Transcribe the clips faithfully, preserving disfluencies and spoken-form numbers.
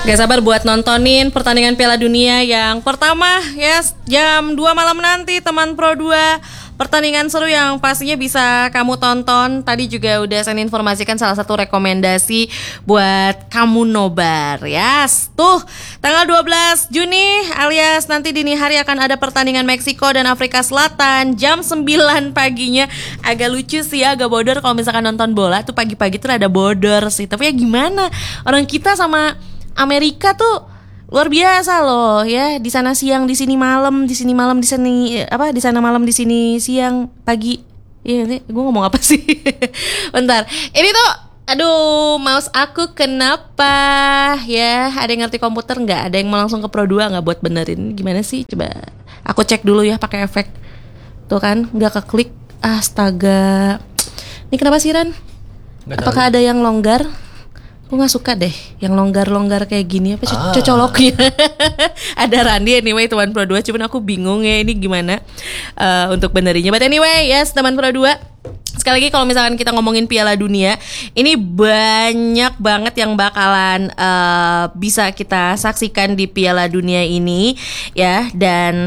Gak sabar buat nontonin pertandingan Piala Dunia yang pertama ya jam dua malam nanti teman Pro dua. Pertandingan seru yang pastinya bisa kamu tonton. Tadi juga udah saya informasikan salah satu rekomendasi buat kamu nobar ya. Yes. Tuh tanggal dua belas Juni alias nanti dini hari akan ada pertandingan Meksiko dan Afrika Selatan jam sembilan paginya. Agak lucu sih ya, agak bodor kalau misalkan nonton bola tuh pagi-pagi tuh ada bodor sih. Tapi ya gimana, orang kita sama Amerika tuh luar biasa loh ya. Di sana siang, di sini malam, di sini malam, di sini apa? Di sana malam, di sini siang, pagi. Iya, ini gue ngomong apa sih? Bentar. Ini tuh aduh, mouse aku kenapa? Ya, ada yang ngerti komputer nggak? Ada yang mau langsung ke Pro dua nggak buat benerin? Gimana sih? Coba aku cek dulu ya pakai efek. Tuh kan, nggak keklik. Astaga. Ini kenapa sih, Ran? Apakah ada yang longgar? Aku gak suka deh yang longgar-longgar kayak gini. Apa ah. cocoloknya? Ada Randi anyway teman Pro dua. Cuman aku bingung ya ini gimana uh, untuk benerinya. But anyway yes teman Pro dua, sekali lagi kalau misalkan kita ngomongin Piala Dunia, ini banyak banget yang bakalan uh, bisa kita saksikan di Piala Dunia ini ya. Dan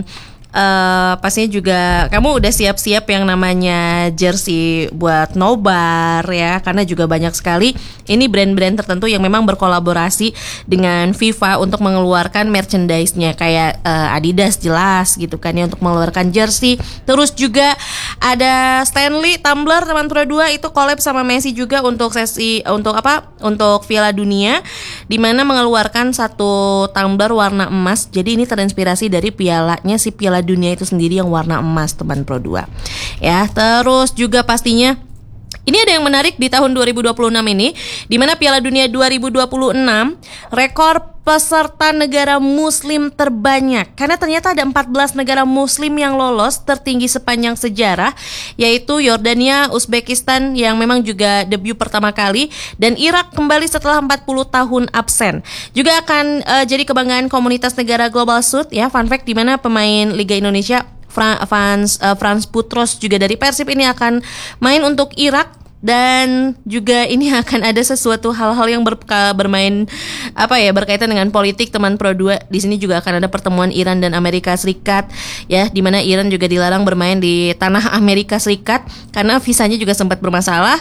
Uh, pastinya juga kamu udah siap-siap yang namanya jersey buat nobar ya, karena juga banyak sekali ini brand-brand tertentu yang memang berkolaborasi dengan FIFA untuk mengeluarkan merchandise-nya kayak uh, Adidas jelas gitu kan ya untuk mengeluarkan jersey. Terus juga ada Stanley tumbler teman Pro dua itu collab sama Messi juga untuk sesi untuk apa? Untuk Piala Dunia, di mana mengeluarkan satu tumbler warna emas. Jadi ini terinspirasi dari pialanya si Piala Dunia itu sendiri yang warna emas teman Pro dua. Ya, terus juga pastinya ini ada yang menarik di tahun dua ribu dua puluh enam ini, di mana Piala Dunia dua ribu dua puluh enam rekor peserta negara muslim terbanyak. Karena ternyata ada empat belas negara muslim yang lolos tertinggi sepanjang sejarah, yaitu Yordania, Uzbekistan yang memang juga debut pertama kali, dan Irak kembali setelah empat puluh tahun absen. Juga akan uh, jadi kebanggaan komunitas negara Global South ya. Fun fact, di mana pemain Liga Indonesia Frans uh, Frans Putros juga dari Persib ini akan main untuk Irak. Dan juga ini akan ada sesuatu hal-hal yang ber, bermain apa ya berkaitan dengan politik teman Pro dua. Di sini juga akan ada pertemuan Iran dan Amerika Serikat ya, di mana Iran juga dilarang bermain di tanah Amerika Serikat karena visanya juga sempat bermasalah.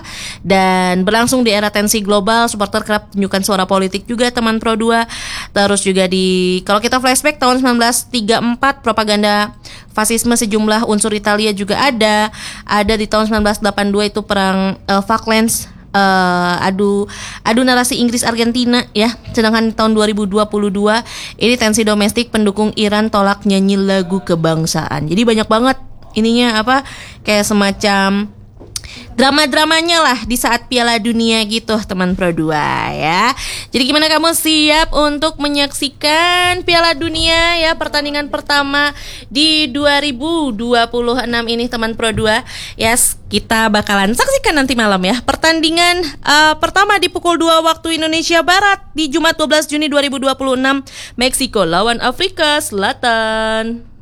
Dan berlangsung di era tensi global, supporter kerap tunjukkan suara politik juga teman Pro dua. Terus juga di kalau kita flashback tahun sembilan belas tiga puluh empat propaganda fasisme sejumlah unsur Italia juga ada. Ada di tahun sembilan belas delapan puluh dua itu perang uh, Falklands, uh, adu adu narasi Inggris Argentina ya. Sedangkan di tahun dua ribu dua puluh dua ini tensi domestik, pendukung Iran tolak nyanyi lagu kebangsaan. Jadi banyak banget ininya apa kayak semacam drama-dramanya lah di saat Piala Dunia gitu teman Pro dua ya. Jadi gimana, kamu siap untuk menyaksikan Piala Dunia ya, pertandingan pertama di dua ribu dua puluh enam ini teman Pro dua. Yes, kita bakalan saksikan nanti malam ya pertandingan uh, pertama di pukul dua waktu Indonesia Barat di Jumat dua belas Juni dua ribu dua puluh enam, Meksiko lawan Afrika Selatan.